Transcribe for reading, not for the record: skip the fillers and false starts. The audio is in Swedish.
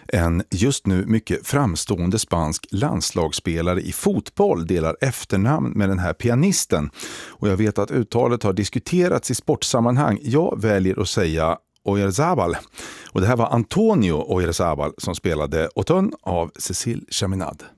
En just nu mycket framstående spansk landslagsspelare i fotboll delar efternamn med den här pianisten. Och jag vet att uttalet har diskuterats i sportsammanhang. Jag väljer att säga Oyarzabal. Och det här var Antonio Oyarzabal som spelade Autun av Cécile Chaminade.